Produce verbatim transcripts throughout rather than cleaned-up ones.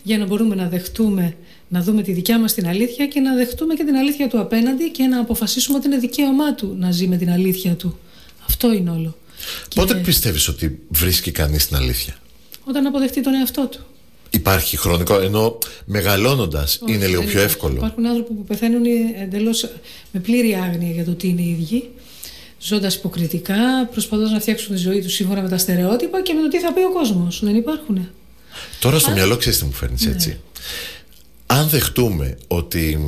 για να μπορούμε να δεχτούμε, να δούμε τη δικιά μας την αλήθεια και να δεχτούμε και την αλήθεια του απέναντι και να αποφασίσουμε ότι είναι δικαίωμά του να ζει με την αλήθεια του. Αυτό είναι όλο. Πότε και... πιστεύεις ότι βρίσκει κανείς την αλήθεια? Όταν αποδεχτεί τον εαυτό του. Υπάρχει χρονικό, ενώ μεγαλώνοντας Όχι, είναι λίγο πιο υπάρχει. εύκολο. Υπάρχουν άνθρωποι που πεθαίνουν εντελώς με πλήρη άγνοια για το τι είναι οι ίδιοι, ζώντας υποκριτικά, προσπαθώντας να φτιάξουν τη ζωή τους σύμφωνα με τα στερεότυπα και με το τι θα πει ο κόσμος. Δεν υπάρχουν. Τώρα στο Α... μυαλό ξέρεις τι μου φέρνεις, ναι. έτσι. Αν δεχτούμε ότι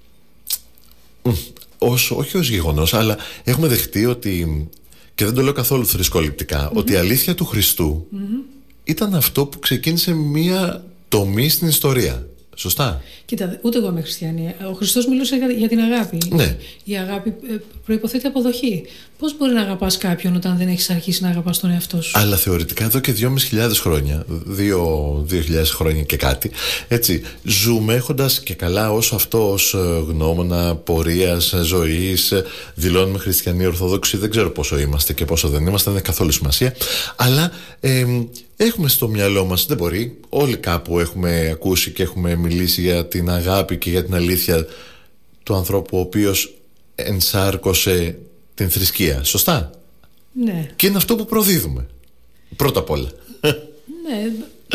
ως, όχι ως γεγονός, αλλά έχουμε δεχτεί ότι, και δεν το λέω καθόλου θρησκοληπτικά, mm-hmm. ότι η αλήθεια του Χριστού mm-hmm. ήταν αυτό που ξεκίνησε μία τομή στην ιστορία. Σωστά. Κοίτα, ούτε εγώ είμαι χριστιανή. Ο Χριστός μιλούσε για, για την αγάπη. Ναι. Η αγάπη προϋποθέτει αποδοχή. Πώς μπορεί να αγαπάς κάποιον όταν δεν έχεις αρχίσει να αγαπάς τον εαυτό σου? Αλλά θεωρητικά εδώ και δυόμισι χιλιάδες χρόνια, δύο χιλιάδες χρόνια και κάτι, έτσι, ζούμε έχοντας και καλά όσο αυτό ως γνώμονα πορείας, ζωής, δηλώνουμε χριστιανοί ορθόδοξοι, δεν ξέρω πόσο είμαστε και πόσο δεν είμαστε, δεν έχει καθόλου σημασία. Αλλά ε, έχουμε στο μυαλό μας, δεν μπορεί, όλοι κάπου έχουμε ακούσει και έχουμε μιλήσει για την αγάπη και για την αλήθεια του ανθρώπου ο οποίος ενσάρκωσε την θρησκεία, σωστά? Ναι. Και είναι αυτό που προδίδουμε πρώτα απ' όλα. Ναι.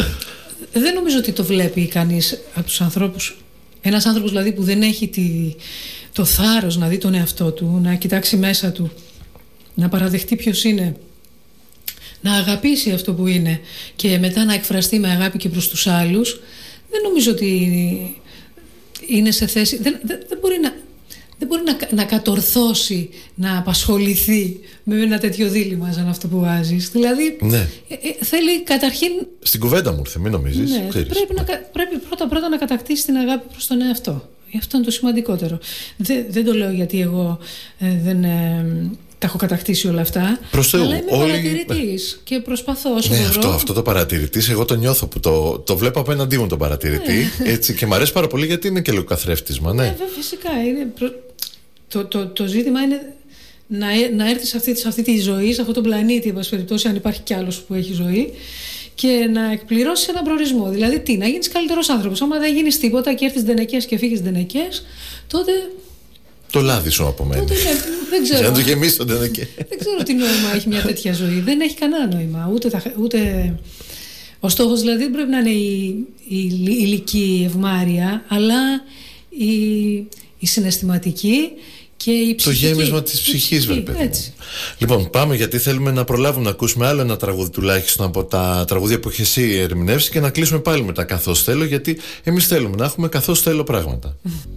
Δεν νομίζω ότι το βλέπει κανείς από τους ανθρώπους. Ένας άνθρωπος δηλαδή που δεν έχει τη, το θάρρος να δει τον εαυτό του, να κοιτάξει μέσα του, να παραδεχτεί ποιος είναι, να αγαπήσει αυτό που είναι και μετά να εκφραστεί με αγάπη και προς τους άλλους, δεν νομίζω ότι είναι σε θέση, δεν, δεν, δεν μπορεί να δεν μπορεί να, να κατορθώσει, να απασχοληθεί με ένα τέτοιο δίλημμα σαν αυτό που βάζεις. Δηλαδή ναι. ε, ε, θέλει καταρχήν... Στην κουβέντα μου ήρθε, μην νομίζεις. Ναι, πρέπει, να, πρέπει πρώτα πρώτα να κατακτήσει την αγάπη προς τον εαυτό. Αυτό είναι το σημαντικότερο. Δεν, δεν το λέω γιατί εγώ ε, δεν... Ε, τα έχω κατακτήσει όλα αυτά. Προς Θεού, αλλά είμαι όλοι... παρατηρητής και προσπαθώ όσο ναι, μπορώ. αυτό, αυτό το παρατηρητής, εγώ το νιώθω που το, το βλέπω απέναντί μου τον παρατηρητή. Ναι. Έτσι, και μου αρέσει πάρα πολύ γιατί είναι και λίγο καθρέφτισμα. Ναι, ναι φυσικά. Είναι προ... το, το, το ζήτημα είναι να, να έρθει σε αυτή, σε αυτή τη ζωή, σε αυτόν τον πλανήτη, εν πάση περιπτώσει, αν υπάρχει κι άλλος που έχει ζωή, και να εκπληρώσει έναν προορισμό. Δηλαδή, τι, να γίνεις καλύτερος άνθρωπος. Άμα δεν γίνεις τίποτα και έρθεις δενεκές και φύγεις δενεκές, τότε. Το λάδι σου απομένει. Τότε, ναι, δεν ξέρω. Για να το γεμίσει τον δενεκέ. Δεν ξέρω τι νόημα έχει μια τέτοια ζωή. Δεν έχει κανένα νόημα. Ούτε, τα, ούτε... Ο στόχος δηλαδή δεν πρέπει να είναι η, η, η ηλική ευμάρεια, αλλά η, η συναισθηματική και η ψυχική. Το γέμισμα της ψυχής, βέβαια. Λοιπόν, πάμε, γιατί θέλουμε να προλάβουμε να ακούσουμε άλλο ένα τραγούδι τουλάχιστον από τα τραγούδια που έχει εσύ ερμηνεύσει και να κλείσουμε πάλι με τα καθώς θέλω, γιατί εμείς θέλουμε να έχουμε καθώς θέλω πράγματα.